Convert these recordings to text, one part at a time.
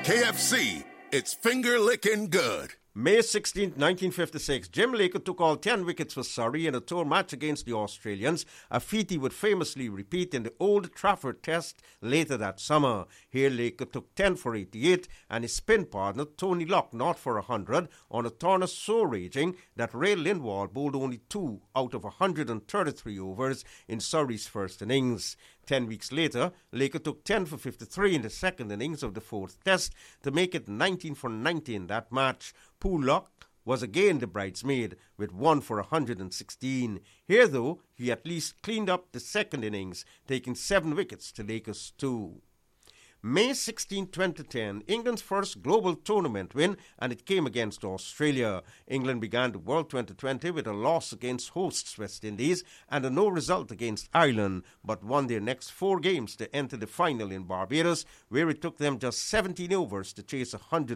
KFC, it's finger-licking good. May 16, 1956, Jim Laker took all 10 wickets for Surrey in a tour match against the Australians, a feat he would famously repeat in the Old Trafford Test later that summer. Here Laker took 10 for 88 and his spin partner Tony Locke not for 100 on a tournament so raging that Ray Lindwall bowled only 2 out of 133 overs in Surrey's first innings. 10 weeks later, Laker took 10 for 53 in the second innings of the fourth test to make it 19 for 90 in that match. Paul Locke was again the bridesmaid with 1 for 116. Here, though, he at least cleaned up the second innings, taking 7 wickets to Laker's 2. May 16, 2010, England's first global tournament win, and it came against Australia. England began the World 2020 with a loss against hosts West Indies and a no result against Ireland, but won their next 4 games to enter the final in Barbados, where it took them just 17 overs to chase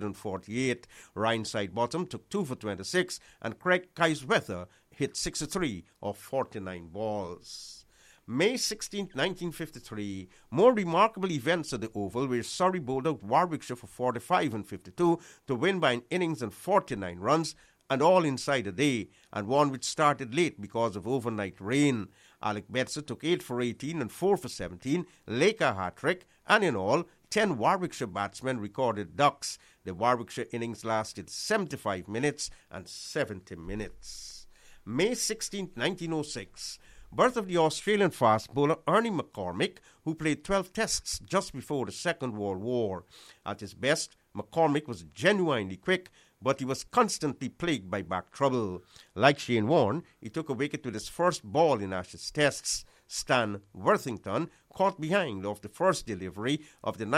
148. Ryan Sidebottom took 2 for 26, and Craig Kiesweather hit 63 off 49 balls. May 16, 1953, more remarkable events at the Oval where Surrey bowled out Warwickshire for 45 and 52 to win by an innings and 49 runs, and all inside a day, and one which started late because of overnight rain. Alec Betzer took 8 for 18 and 4 for 17, Laker hat-trick, and in all, 10 Warwickshire batsmen recorded ducks. The Warwickshire innings lasted 75 minutes and 70 minutes. May 16, 1906, birth of the Australian fast bowler Ernie McCormick, who played 12 tests just before the Second World War. At his best, McCormick was genuinely quick, but he was constantly plagued by back trouble. Like Shane Warne, he took a wicket with his first ball in Ashes tests. Stan Worthington caught behind off the first delivery of the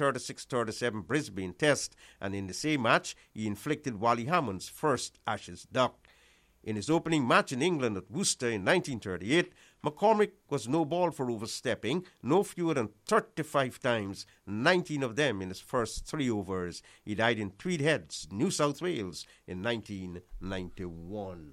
1936-37 Brisbane Test, and in the same match, he inflicted Wally Hammond's first Ashes duck. In his opening match in England at Worcester in 1938, McCormick was no ball for overstepping, no fewer than 35 times, 19 of them in his first 3 overs. He died in Tweed Heads, New South Wales in 1991.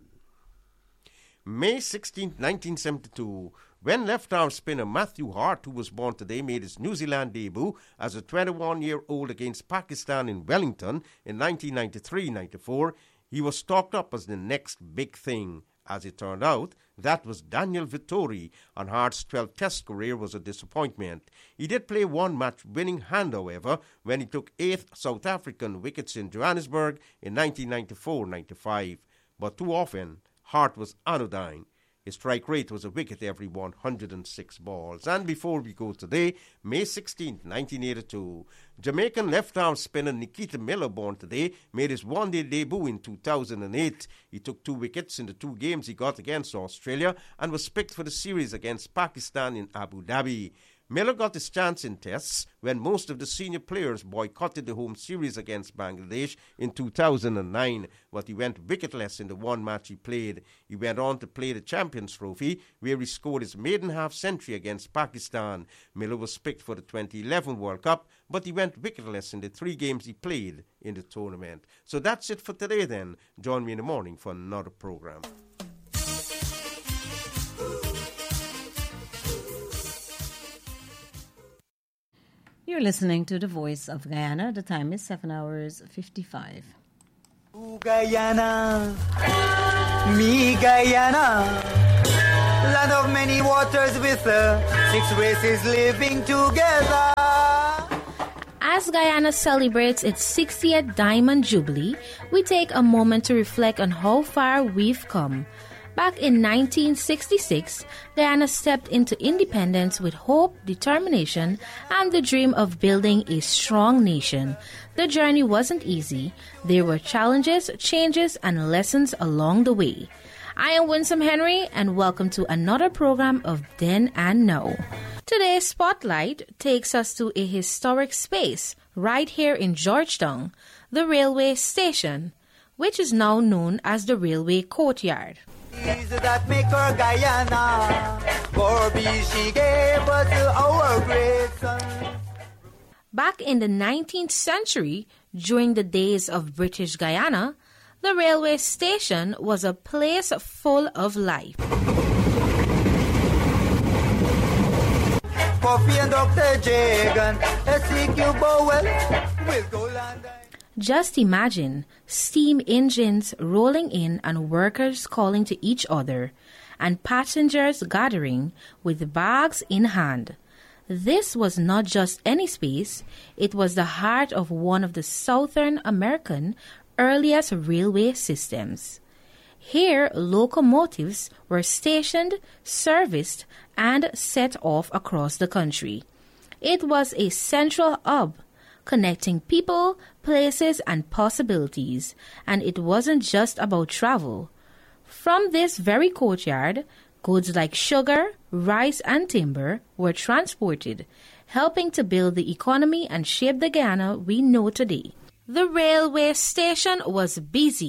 May 16, 1972, when left-arm spinner Matthew Hart, who was born today, made his New Zealand debut as a 21-year-old against Pakistan in Wellington in 1993-94, he was talked up as the next big thing. As it turned out, that was Daniel Vittori, and Hart's 12th Test career was a disappointment. He did play one match-winning hand, however, when he took 8th South African wickets in Johannesburg in 1994-95. But too often, Hart was anodyne. His strike rate was a wicket every 106 balls. And before we go today, May 16, 1982, Jamaican left-arm spinner Nikita Miller, born today, made his one-day debut in 2008. He took 2 wickets in the 2 games he got against Australia and was picked for the series against Pakistan in Abu Dhabi. Miller got his chance in tests when most of the senior players boycotted the home series against Bangladesh in 2009, but he went wicketless in the one match he played. He went on to play the Champions Trophy, where he scored his maiden half-century against Pakistan. Miller was picked for the 2011 World Cup, but he went wicketless in the 3 games he played in the tournament. So that's it for today then. Join me in the morning for another program. You're listening to The Voice of Guyana. The time is 7 hours 55. Ooh, Guyana, me Guyana, land of many waters with 6 races living together. As Guyana celebrates its 60th Diamond Jubilee, we take a moment to reflect on how far we've come. Back in 1966, Guyana stepped into independence with hope, determination, and the dream of building a strong nation. The journey wasn't easy. There were challenges, changes, and lessons along the way. I am Winsome Henry, and welcome to another program of Then and Now. Today's Spotlight takes us to a historic space right here in Georgetown, the railway station, which is now known as the Railway Courtyard. That make her Guyana, for she gave us our great son. Back in the 19th century, during the days of British Guyana, the railway station was a place full of life. Coffee and Dr. Jagan, S.C.Q. Bowell, with gold and diamonds. Just imagine steam engines rolling in and workers calling to each other, and passengers gathering with bags in hand. This was not just any space, it was the heart of one of the Southern American earliest railway systems. Here, locomotives were stationed, serviced, and set off across the country. It was a central hub, connecting people, places, and possibilities, and it wasn't just about travel. From this very courtyard, goods like sugar, rice, and timber were transported, helping to build the economy and shape the Guyana we know today. The railway station was busy.